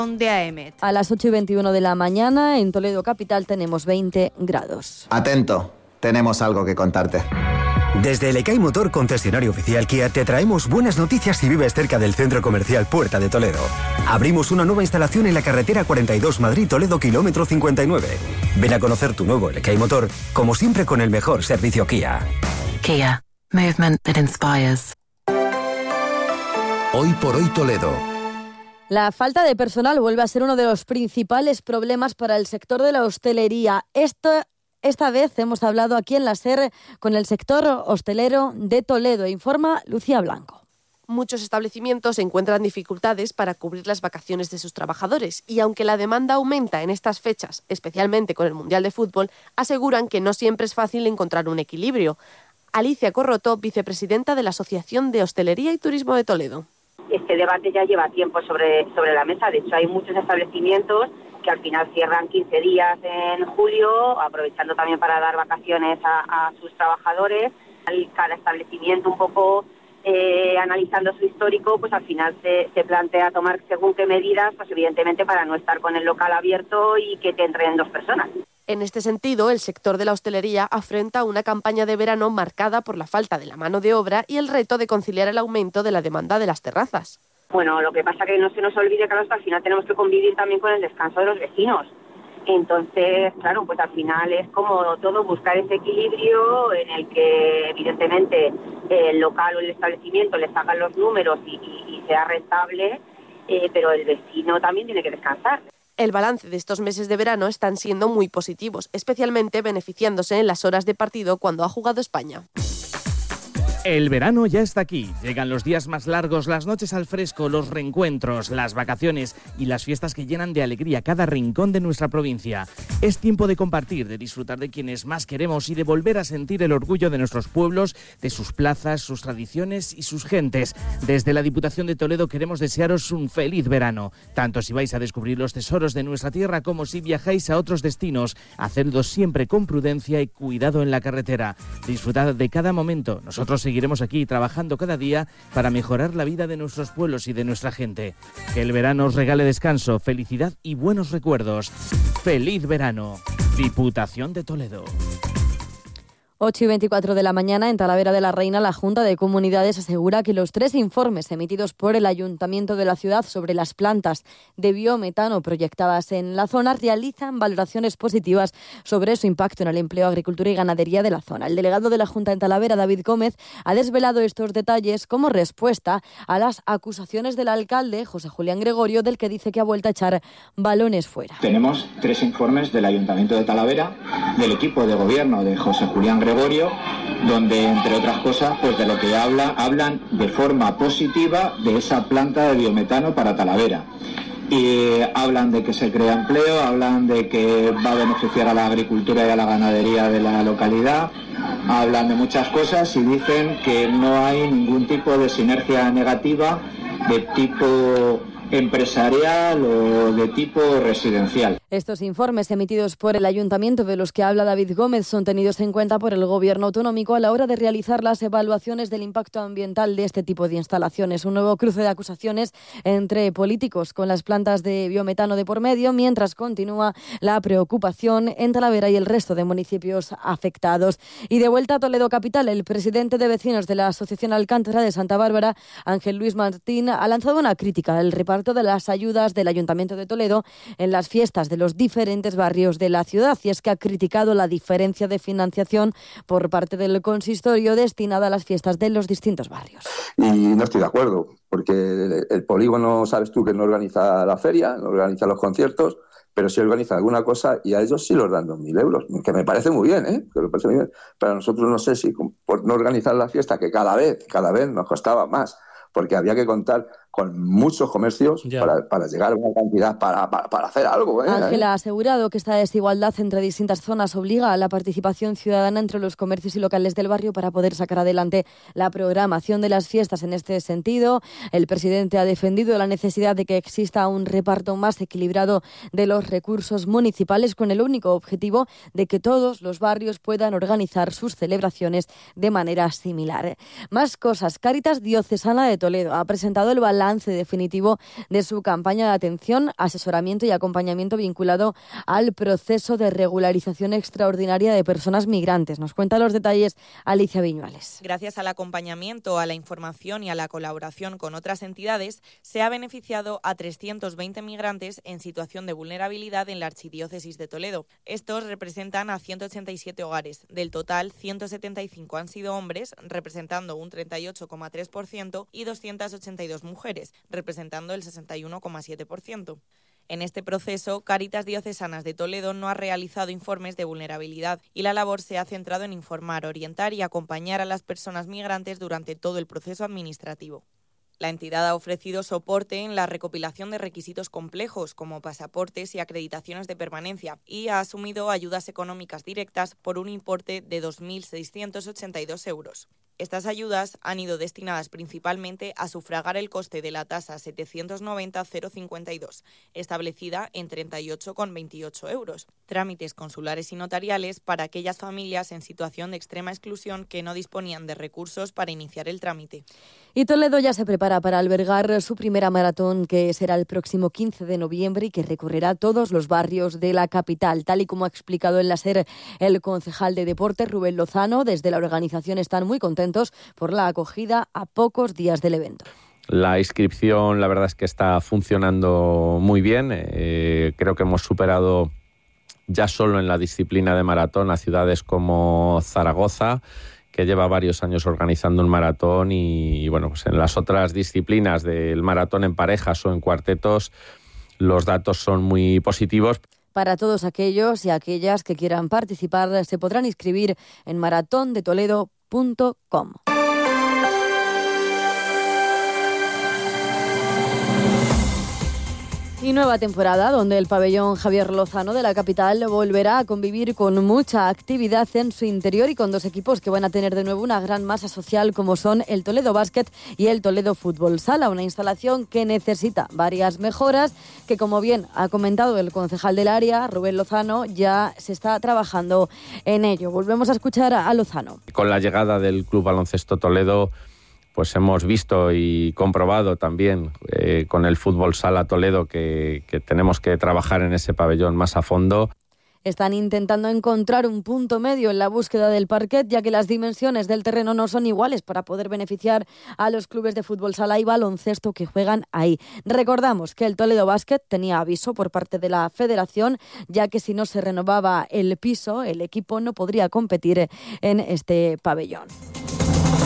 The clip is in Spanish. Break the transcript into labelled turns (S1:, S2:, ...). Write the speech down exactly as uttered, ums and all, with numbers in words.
S1: de AEMET.
S2: A las ocho y veintiuno de la mañana en Toledo capital tenemos veinte grados.
S3: Atento, tenemos algo que contarte.
S4: Desde el Ekai Motor, concesionario oficial Kia, te traemos buenas noticias si vives cerca del centro comercial Puerta de Toledo. Abrimos una nueva instalación en la carretera cuarenta y dos Madrid-Toledo, kilómetro cincuenta y nueve. Ven a conocer tu nuevo Ekai Motor, como siempre con el mejor servicio Kia.
S5: Kia, movement that inspires.
S6: Hoy por hoy Toledo.
S2: La falta de personal vuelve a ser uno de los principales problemas para el sector de la hostelería. Esta Esta vez hemos hablado aquí en la SER con el sector hostelero de Toledo, informa Lucía Blanco.
S7: Muchos establecimientos encuentran dificultades para cubrir las vacaciones de sus trabajadores y aunque la demanda aumenta en estas fechas, especialmente con el Mundial de Fútbol, aseguran que no siempre es fácil encontrar un equilibrio. Alicia Corroto, vicepresidenta de la Asociación de Hostelería y Turismo de Toledo.
S8: Este debate ya lleva tiempo sobre, sobre la mesa. De hecho, hay muchos establecimientos que al final cierran quince días en julio, aprovechando también para dar vacaciones a, a sus trabajadores. Cada establecimiento un poco eh, analizando su histórico, pues al final se, se plantea tomar según qué medidas, pues evidentemente para no estar con el local abierto y que te entren dos personas.
S7: En este sentido, el sector de la hostelería afronta una campaña de verano marcada por la falta de la mano de obra y el reto de conciliar el aumento de la demanda de las terrazas.
S8: Bueno, lo que pasa que no se nos olvide que al final tenemos que convivir también con el descanso de los vecinos. Entonces, claro, pues al final es como todo, buscar ese equilibrio en el que evidentemente el local o el establecimiento les hagan los números y, y, y sea rentable, eh, pero el vecino también tiene que descansar.
S7: El balance de estos meses de verano están siendo muy positivos, especialmente beneficiándose en las horas de partido cuando ha jugado España.
S9: El verano ya está aquí. Llegan los días más largos, las noches al fresco, los reencuentros, las vacaciones y las fiestas que llenan de alegría cada rincón de nuestra provincia. Es tiempo de compartir, de disfrutar de quienes más queremos y de volver a sentir el orgullo de nuestros pueblos, de sus plazas, sus tradiciones y sus gentes. Desde la Diputación de Toledo queremos desearos un feliz verano, tanto si vais a descubrir los tesoros de nuestra tierra como si viajáis a otros destinos. Hacedlo siempre con prudencia y cuidado en la carretera. Disfrutad de cada momento. Nosotros seguiremos aquí trabajando cada día para mejorar la vida de nuestros pueblos y de nuestra gente. Que el verano os regale descanso, felicidad y buenos recuerdos. ¡Feliz verano! Diputación de Toledo.
S2: ocho y veinticuatro de la mañana, en Talavera de la Reina, la Junta de Comunidades asegura que los tres informes emitidos por el Ayuntamiento de la ciudad sobre las plantas de biometano proyectadas en la zona realizan valoraciones positivas sobre su impacto en el empleo, agricultura y ganadería de la zona. El delegado de la Junta en Talavera, David Gómez, ha desvelado estos detalles como respuesta a las acusaciones del alcalde, José Julián Gregorio, del que dice que ha vuelto a echar balones fuera.
S10: Tenemos tres informes del Ayuntamiento de Talavera, del equipo de gobierno de José Julián Gregorio, donde, entre otras cosas, pues de lo que habla, hablan de forma positiva de esa planta de biometano para Talavera. Y hablan de que se crea empleo, hablan de que va a beneficiar a la agricultura y a la ganadería de la localidad, hablan de muchas cosas y dicen que no hay ningún tipo de sinergia negativa de tipo empresarial o de tipo residencial.
S2: Estos informes emitidos por el Ayuntamiento, de los que habla David Gómez, son tenidos en cuenta por el Gobierno autonómico a la hora de realizar las evaluaciones del impacto ambiental de este tipo de instalaciones. Un nuevo cruce de acusaciones entre políticos con las plantas de biometano de por medio, mientras continúa la preocupación en Talavera y el resto de municipios afectados. Y de vuelta a Toledo capital, el presidente de vecinos de la Asociación Alcántara de Santa Bárbara, Ángel Luis Martín, ha lanzado una crítica al reparto de las ayudas del Ayuntamiento de Toledo en las fiestas de los diferentes barrios de la ciudad, y es que ha criticado la diferencia de financiación por parte del consistorio destinada a las fiestas de los distintos barrios.
S11: Y no estoy de acuerdo, porque el, el polígono, sabes tú, que no organiza la feria, no organiza los conciertos, pero sí organiza alguna cosa y a ellos sí los dan dos mil euros, que me parece muy bien, ¿eh? Que me parece muy bien. Pero a nosotros no sé si por no organizar la fiesta, que cada vez, cada vez nos costaba más, porque había que contar con muchos comercios para, para llegar a una cantidad, para, para, para hacer algo. ¿eh?
S2: Ángel ha asegurado que esta desigualdad entre distintas zonas obliga a la participación ciudadana entre los comercios y locales del barrio para poder sacar adelante la programación de las fiestas. En este sentido, el presidente ha defendido la necesidad de que exista un reparto más equilibrado de los recursos municipales, con el único objetivo de que todos los barrios puedan organizar sus celebraciones de manera similar. Más cosas. Cáritas Diocesana de Toledo ha presentado el balance balance definitivo de su campaña de atención, asesoramiento y acompañamiento vinculado al proceso de regularización extraordinaria de personas migrantes. Nos cuenta los detalles Alicia Viñuales.
S1: Gracias al acompañamiento, a la información y a la colaboración con otras entidades, se ha beneficiado a trescientos veinte migrantes en situación de vulnerabilidad en la Archidiócesis de Toledo. Estos representan a ciento ochenta y siete hogares. Del total, ciento setenta y cinco han sido hombres, representando un treinta y ocho coma tres por ciento, y doscientas ochenta y dos mujeres, representando el sesenta y uno coma siete por ciento. En este proceso, Cáritas Diocesanas de Toledo no ha realizado informes de vulnerabilidad y la labor se ha centrado en informar, orientar y acompañar a las personas migrantes durante todo el proceso administrativo. La entidad ha ofrecido soporte en la recopilación de requisitos complejos como pasaportes y acreditaciones de permanencia y ha asumido ayudas económicas directas por un importe de dos mil seiscientos ochenta y dos euros. Estas ayudas han ido destinadas principalmente a sufragar el coste de la tasa setecientos noventa coma cero cincuenta y dos, establecida en treinta y ocho coma veintiocho euros. Trámites consulares y notariales para aquellas familias en situación de extrema exclusión que no disponían de recursos para iniciar el trámite.
S2: Y Toledo ya se prepara para albergar su primera maratón, que será el próximo quince de noviembre y que recorrerá todos los barrios de la capital. Tal y como ha explicado en la SER el concejal de Deportes, Rubén Lozano, desde la organización están muy contentos por la acogida a pocos días del evento.
S6: La inscripción, la verdad es que está funcionando muy bien. Eh, creo que hemos superado ya solo en la disciplina de maratón a ciudades como Zaragoza, que lleva varios años organizando un maratón, y, y bueno, pues en las otras disciplinas del maratón en parejas o en cuartetos los datos son muy positivos.
S2: Para todos aquellos y aquellas que quieran participar, se podrán inscribir en maratón de toledo punto com. Y nueva temporada donde el pabellón Javier Lozano de la capital volverá a convivir con mucha actividad en su interior y con dos equipos que van a tener de nuevo una gran masa social, como son el Toledo Basket y el Toledo Fútbol Sala, una instalación que necesita varias mejoras, que como bien ha comentado el concejal del área, Rubén Lozano, ya se está trabajando en ello. Volvemos a escuchar a Lozano.
S6: Con la llegada del Club Baloncesto Toledo, pues hemos visto y comprobado también eh, con el Fútbol Sala Toledo que, que tenemos que trabajar en ese pabellón más a fondo.
S2: Están intentando encontrar un punto medio en la búsqueda del parquet, ya que las dimensiones del terreno no son iguales para poder beneficiar a los clubes de fútbol sala y baloncesto que juegan ahí. Recordamos que el Toledo Basket tenía aviso por parte de la federación, ya que si no se renovaba el piso, el equipo no podría competir en este pabellón.